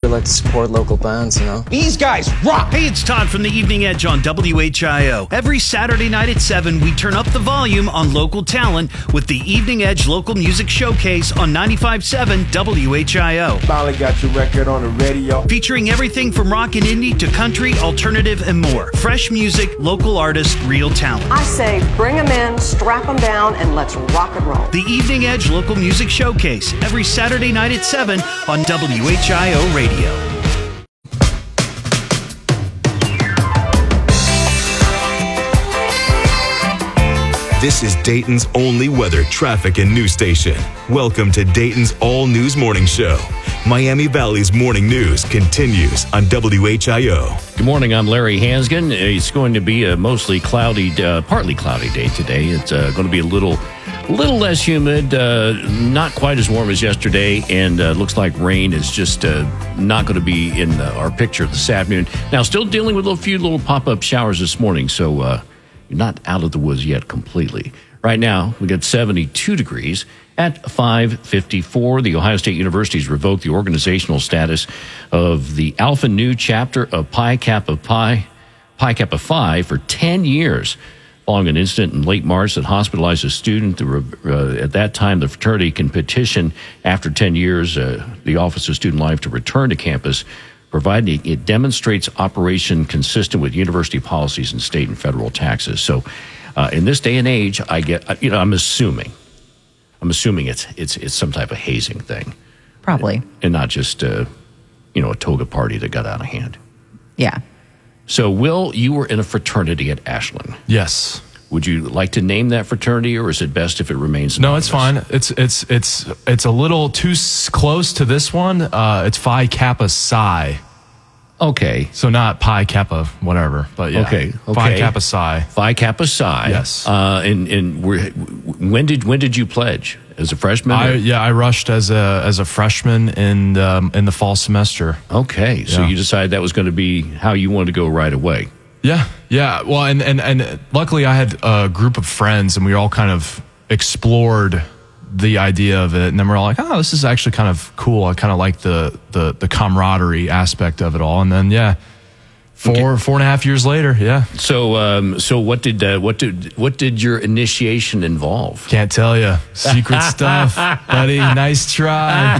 like to support local bands, you know. These guys rock! Hey, it's Todd from the Evening Edge on WHIO. Every Saturday night at 7, we turn up the volume on local talent with the Evening Edge Local Music Showcase on 95.7 WHIO. Finally got your record on the radio. Featuring everything from rock and indie to country, alternative, and more. Fresh music, local artists, real talent. I say bring them in, strap them down, and let's rock and roll. The Evening Edge Local Music Showcase, every Saturday night at 7 on WHIO Radio. This is Dayton's only weather, traffic, and news station. Welcome to Dayton's All News Morning Show. Miami Valley's morning news continues on WHIO. Good morning, I'm Larry Hansgen. It's going to be a mostly cloudy, partly cloudy day today. It's going to be a little less humid, not quite as warm as yesterday, and looks like rain is just not going to be in our picture this afternoon. Now, still dealing with a few little pop-up showers this morning, so you're not out of the woods yet completely. Right now, we got 72 degrees at 5:54. The Ohio State University has revoked the organizational status of the Alpha Nu chapter of Pi Kappa Phi for 10 years. Following an incident in late March that hospitalized a student, at that time the fraternity can petition after 10 years the Office of Student Life to return to campus, providing it demonstrates operation consistent with university policies and state and federal taxes. So in this day and age, I'm assuming it's some type of hazing thing. Probably. And not just a toga party that got out of hand. Yeah. So, Will, you were in a fraternity at Ashland. Yes. Would you like to name that fraternity, or is it best if it remains anonymous? No, it's fine. It's a little too close to this one. It's Phi Kappa Psi. Okay. So not Pi Kappa, whatever, but yeah. Okay. Phi Kappa Psi. Phi Kappa Psi. Yes. And when did you pledge? As a freshman? I rushed as a freshman in the fall semester. Okay. So you decided that was going to be how you wanted to go right away. Yeah. Well, and luckily I had a group of friends, and we all kind of explored the idea of it, and then we're all like, oh, this is actually kind of cool. I kind of like the camaraderie aspect of it all. And then four and a half years later, yeah. So what did your initiation involve? Can't tell you. Secret stuff, buddy. Nice try.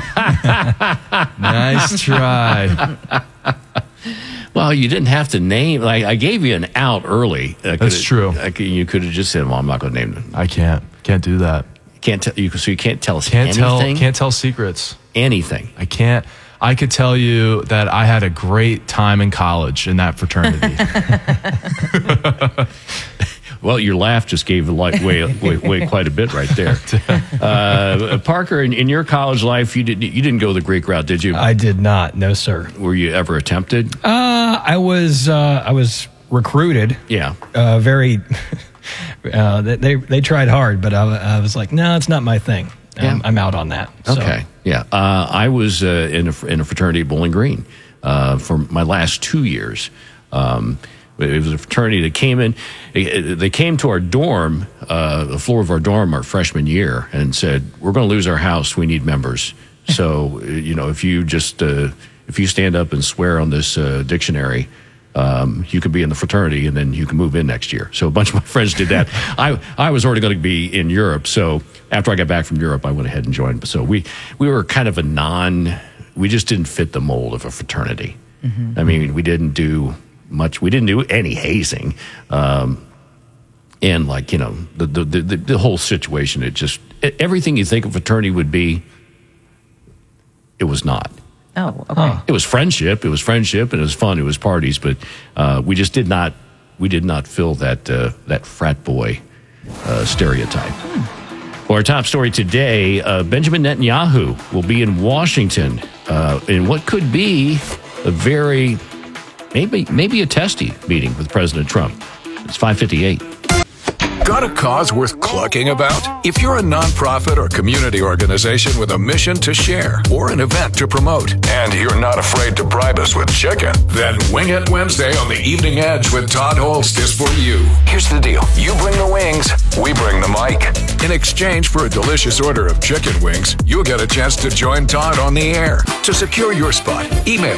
Nice try. Well, you didn't have to name. Like, I gave you an out early. That's true. You could have just said, "Well, I'm not going to name them." I can't do that. Can't tell you. So you can't tell us anything. Can't tell secrets. Anything. I can't. I could tell you that I had a great time in college in that fraternity. Well, your laugh just gave away quite a bit right there. Parker, in your college life, you didn't go the Greek route, did you? I did not. No, sir. Were you ever attempted? I was recruited. Yeah. Very. They tried hard, but I was like, no, it's not my thing. I'm out on that. So. Okay. Yeah. I was in a fraternity at Bowling Green for my last 2 years. It was a fraternity that came in. They came to our dorm, the floor of our dorm, our freshman year, and said, "We're going to lose our house. We need members. So, if you stand up and swear on this dictionary, you could be in the fraternity, and then you can move in next year." So a bunch of my friends did that. I was already going to be in Europe, so after I got back from Europe, I went ahead and joined. So we were kind of we just didn't fit the mold of a fraternity. Mm-hmm. I mean, we didn't do much. We didn't do any hazing, and the whole situation. Everything you think a fraternity would be, it was not. Oh, okay. It was friendship. And it was fun. It was parties, but we just did not. We did not fill that frat boy stereotype. Well, our top story today: Benjamin Netanyahu will be in Washington in what could be a very maybe a testy meeting with President Trump. It's 5:58. Got a cause worth clucking about? If you're a nonprofit or community organization with a mission to share or an event to promote, and you're not afraid to bribe us with chicken, then Wing It Wednesday on the Evening Edge with Todd Holst is for you. Here's the deal. You bring the wings, we bring the mic. In exchange for a delicious order of chicken wings, you'll get a chance to join Todd on the air. To secure your spot, email